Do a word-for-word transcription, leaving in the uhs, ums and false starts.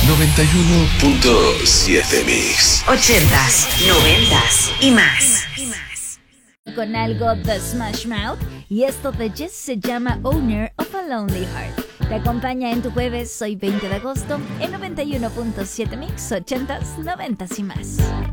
noventa y uno punto siete Mix. Ochentas, noventas y más. Con algo de Smash Mouth y esto de Jess se llama Owner of a Lonely Heart. Te acompaña en tu jueves, hoy veinte de agosto, en noventa y uno punto siete Mix, ochentas, noventas y más.